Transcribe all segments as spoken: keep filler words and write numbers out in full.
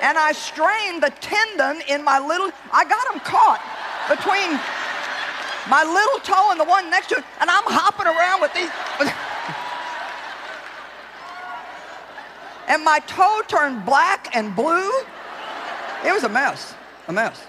and I strained the tendon in my little, I got them caught between my little toe and the one next to it, and I'm hopping around with these. And my toe turned black and blue. It was a mess, a mess.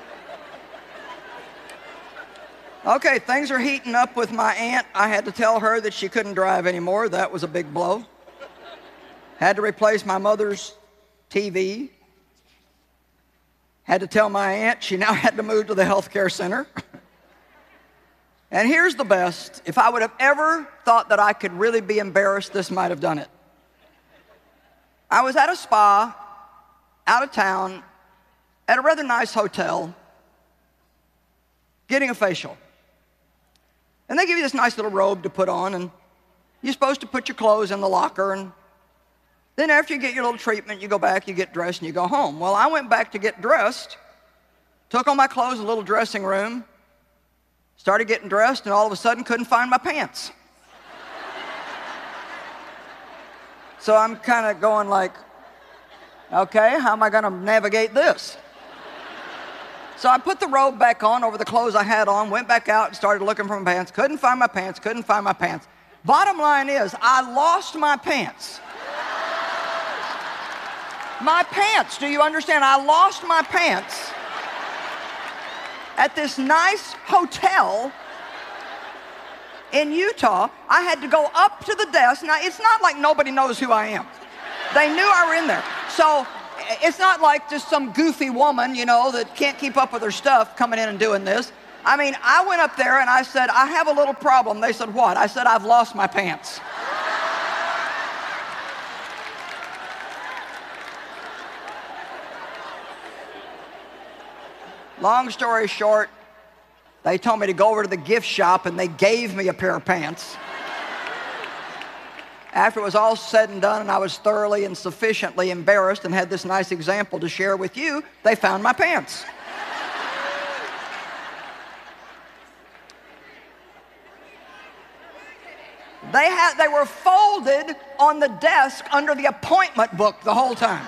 Okay, things are heating up with my aunt. I had to tell her that she couldn't drive anymore. That was a big blow. Had to replace my mother's T V. Had to tell my aunt she now had to move to the health care center. And here's the best. If I would have ever thought that I could really be embarrassed, this might have done it. I was at a spa, out of town, at a rather nice hotel, getting a facial. And they give you this nice little robe to put on, and you're supposed to put your clothes in the locker, and then after you get your little treatment, you go back, you get dressed, and you go home. Well, I went back to get dressed, took all my clothes in a little dressing room, started getting dressed, and all of a sudden couldn't find my pants. So I'm kind of going like, okay, how am I going to navigate this? So I put the robe back on over the clothes I had on, went back out and started looking for my pants. Couldn't find my pants, couldn't find my pants. Bottom line is, I lost my pants. My pants, do you understand? I lost my pants at this nice hotel in Utah. I had to go up to the desk. Now, it's not like nobody knows who I am. They knew I were in there. So it's not like just some goofy woman, you know, that can't keep up with her stuff coming in and doing this. I mean, I went up there and I said, I have a little problem. They said, what? I said, I've lost my pants. Long story short, they told me to go over to the gift shop and they gave me a pair of pants. After it was all said and done and I was thoroughly and sufficiently embarrassed and had this nice example to share with you, they found my pants. They had, they were folded on the desk under the appointment book the whole time.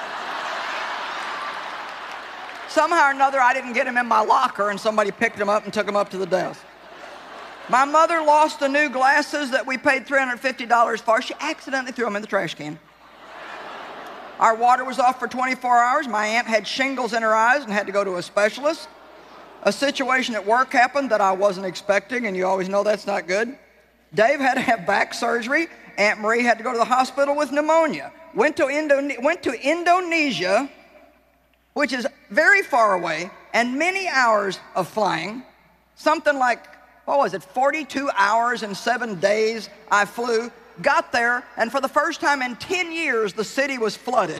Somehow or another, I didn't get them in my locker, and somebody picked them up and took them up to the desk. My mother lost the new glasses that we paid three hundred fifty dollars for. She accidentally threw them in the trash can. Our water was off for twenty-four hours. My aunt had shingles in her eyes and had to go to a specialist. A situation at work happened that I wasn't expecting, and you always know that's not good. Dave had to have back surgery. Aunt Marie had to go to the hospital with pneumonia. Went to, Indo- went to Indonesia, which is very far away, and many hours of flying. Something like, what was it, forty-two hours and seven days I flew. Got there, and for the first time in ten years, the city was flooded.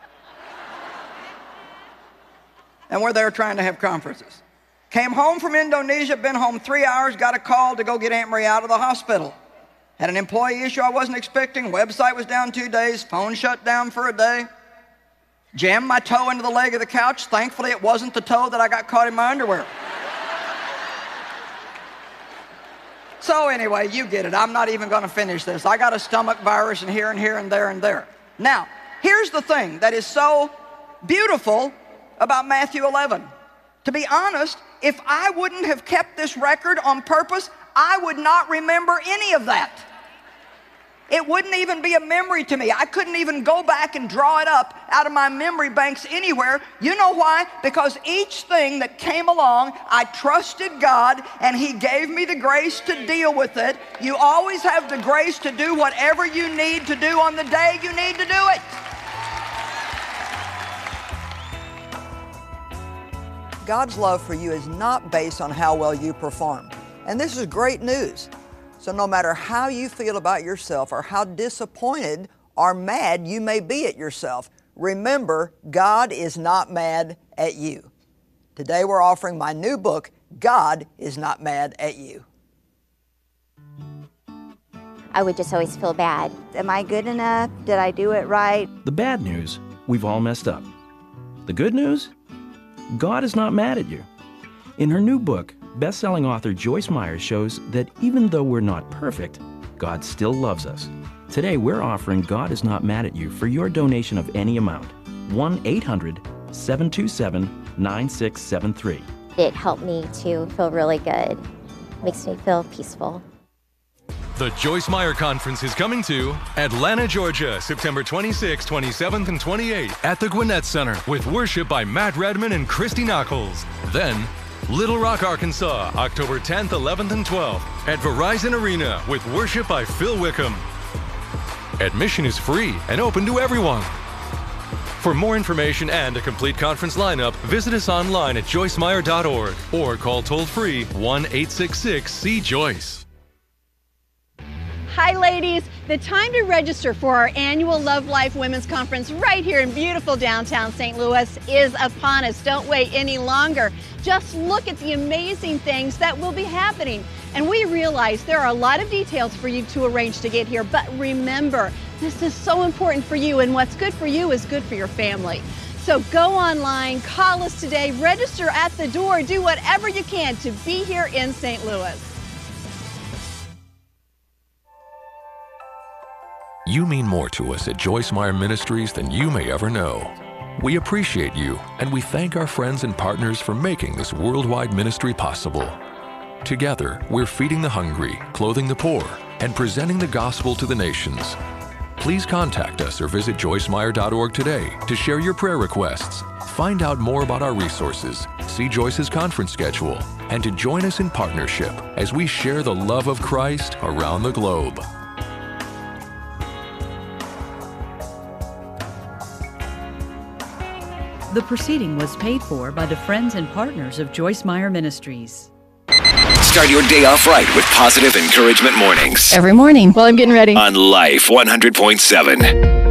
And we're there trying to have conferences. Came home from Indonesia, been home three hours, got a call to go get Aunt Marie out of the hospital. Had an employee issue I wasn't expecting. Website was down two days, phone shut down for a day. Jammed my toe into the leg of the couch. Thankfully, it wasn't the toe that I got caught in my underwear. So anyway, you get it. I'm not even going to finish this. I got a stomach virus and here and here and there and there. Now, here's the thing that is so beautiful about Matthew eleven. To be honest, if I wouldn't have kept this record on purpose, I would not remember any of that. It wouldn't even be a memory to me. I couldn't even go back and draw it up out of my memory banks anywhere. You know why? Because each thing that came along, I trusted God, and He gave me the grace to deal with it. You always have the grace to do whatever you need to do on the day you need to do it. God's love for you is not based on how well you perform. And this is great news. So no matter how you feel about yourself or how disappointed or mad you may be at yourself, remember, God is not mad at you. Today we're offering my new book, God is Not Mad at You. I would just always feel bad. Am I good enough? Did I do it right? The bad news, we've all messed up. The good news, God is not mad at you. In her new book, best-selling author Joyce Meyer shows that even though we're not perfect, God still loves us. Today, we're offering God is Not Mad at You for your donation of any amount. one eight hundred seven two seven, nine six seven three. It helped me to feel really good. Makes me feel peaceful. The Joyce Meyer Conference is coming to Atlanta, Georgia, September twenty-sixth, twenty-seventh, and twenty-eighth at the Gwinnett Center with worship by Matt Redman and Christy Knuckles. Then, Little Rock, Arkansas, October tenth, eleventh, and twelfth at Verizon Arena with worship by Phil Wickham. Admission is free and open to everyone. For more information and a complete conference lineup, visit us online at joyce meyer dot org or call toll-free one eight six six, C Joyce. Hi ladies, the time to register for our annual Love Life Women's Conference right here in beautiful downtown Saint Louis is upon us. Don't wait any longer. Just look at the amazing things that will be happening. And we realize there are a lot of details for you to arrange to get here, but remember, this is so important for you, and what's good for you is good for your family. So go online, call us today, register at the door, do whatever you can to be here in Saint Louis. You mean more to us at Joyce Meyer Ministries than you may ever know. We appreciate you, and we thank our friends and partners for making this worldwide ministry possible. Together, we're feeding the hungry, clothing the poor, and presenting the gospel to the nations. Please contact us or visit joyce meyer dot org today to share your prayer requests, find out more about our resources, see Joyce's conference schedule, and to join us in partnership as we share the love of Christ around the globe. The proceeding was paid for by the friends and partners of Joyce Meyer Ministries. Start your day off right with Positive Encouragement Mornings. Every morning while I'm getting ready. On Life one hundred point seven.